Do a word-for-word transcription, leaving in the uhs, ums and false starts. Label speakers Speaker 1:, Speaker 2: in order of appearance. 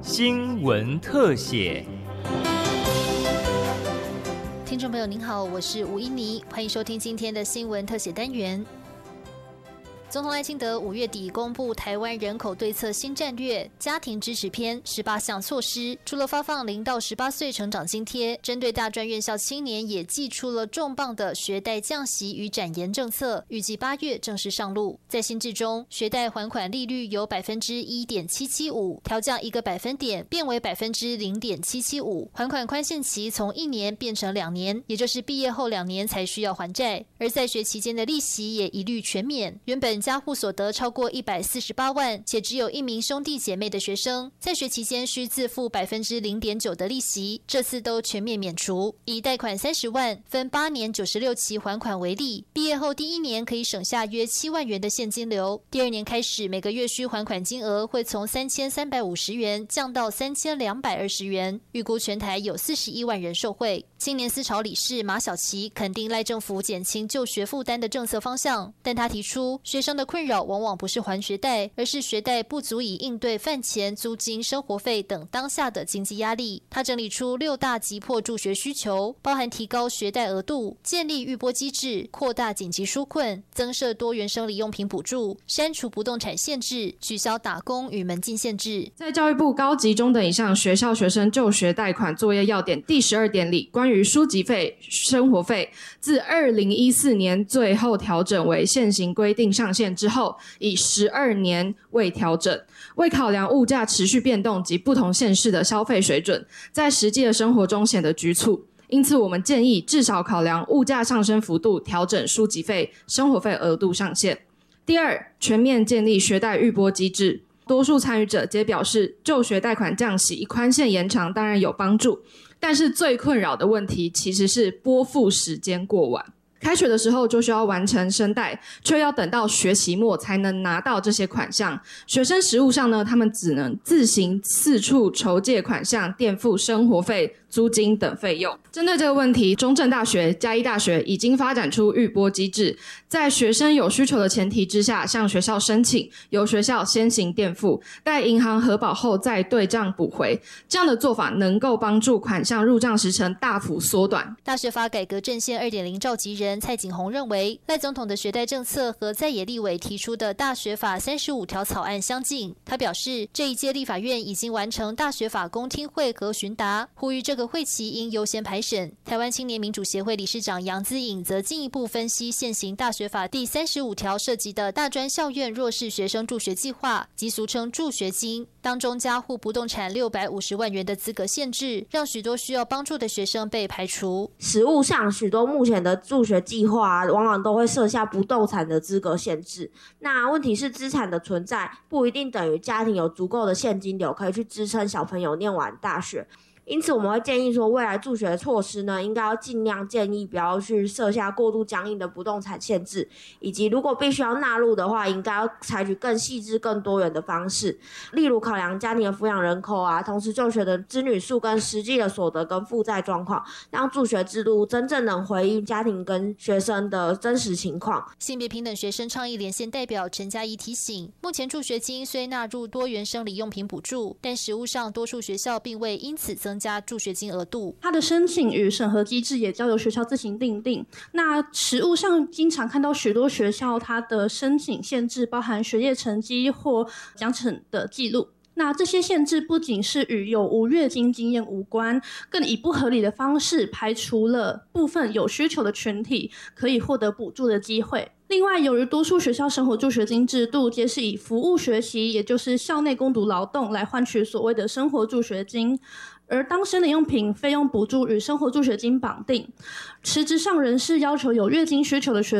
Speaker 1: 新闻特写。
Speaker 2: 听众朋友您好，我是吴依妮，欢迎收听今天的新闻特写单元。总统赖清德五月底公布台湾人口对策新战略家庭支持篇十八项措施，除了发放零到十八岁成长津贴，针对大专院校青年也祭出了重磅的学贷降息与展延政策，预计八月正式上路。在新制中，学贷还款利率由百分之一点七七五调降一个百分点，变为百分之零点七七五，还款宽限期从一年变成两年，也就是毕业后两年才需要还债。而在学期间的利息也一律全免，原本家户所得超过一百四十八万，且只有一名兄弟姐妹的学生，在学期间需自付百分之零点九的利息，这次都全面免除。以贷款三十万，分八年九十六期还款为例，毕业后第一年可以省下约七万元的现金流，第二年开始每个月需还款金额会从三千三百五十元降到三千两百二十元，预估全台有四十一万人受惠。青年思潮理事马小琪肯定赖政府减轻就学负担的政策方向，但他提出学生的困扰往往不是还学贷，而是学贷不足以应对饭钱、租金、生活费等当下的经济压力。他整理出六大急迫助学需求，包含提高学贷额度、建立预拨机制、扩大紧急纾困、增设多元生理用品补助、删除不动产限制、取消打工与门禁限制。
Speaker 3: 在教育部高级中等以上学校学生就学贷款作业要点第十二点里，关于书籍费、生活费，自二零一四年最后调整为现行规定上限之后，以十二年未调整，为考量物价持续变动及不同县市的消费水准，在实际的生活中显得局促。因此我们建议至少考量物价上升幅度，调整书籍费、生活费额度上限。第二，全面建立学贷预拨机制。多数参与者皆表示，就学贷款降息、宽限延长当然有帮助，但是最困扰的问题其实是拨付时间过晚。开学的时候就需要完成申贷，却要等到学期末才能拿到这些款项。学生实务上呢，他们只能自行四处筹借款项，垫付生活费、租金等费用。针对这个问题，中正大学、嘉义大学已经发展出预拨机制，在学生有需求的前提之下，向学校申请，由学校先行垫付，待银行核保后再对账补回。这样的做法能够帮助款项入账时程大幅缩短。
Speaker 2: 大学法改革阵线 二点零 召集人蔡景宏认为，赖总统的学贷政策和在野立委提出的大学法三十五条草案相近。他表示，这一届立法院已经完成大学法公听会和询答，呼吁这个会期应优先排审。台湾青年民主协会理事长杨姿颖则进一步分析现行大学法第三十五条涉及的大专校院弱势学生助学计划，即俗称助学金，当中加户不动产六百五十万元的资格限制，让许多需要帮助的学生被排除。
Speaker 4: 实务上，许多目前的助学计划啊，往往都会设下不动产的资格限制。那问题是，资产的存在不一定等于家庭有足够的现金流可以去支撑小朋友念完大学。因此我们会建议说，未来助学的措施呢，应该要尽量建议不要去设下过度僵硬的不动产限制，以及如果必须要纳入的话，应该要采取更细致更多元的方式，例如考量家庭的抚养人口啊，同时就学的子女数跟实际的所得跟负债状况，让助学制度真正能回应家庭跟学生的真实情况。
Speaker 2: 性别平等学生倡议连线代表陈嘉怡提醒，目前助学金虽纳入多元生理用品补助，但实务上多数学校并未因此增加助学金额度。
Speaker 5: 它的申请与审核机制也交由学校自行订定。那实务上经常看到许多学校它的申请限制包含学业成绩或奖惩的记录。那这些限制不仅是与有无月经经验无关，更以不合理的方式排除了部分有需求的群体可以获得补助的机会。另外，由于多数学校生活助学金制度皆是以服务学习，也就是校内工读劳动来换取所谓的生活助学金，而当生理用品费用补助与生活助学金绑定，实质上仍是要求有月经需求的学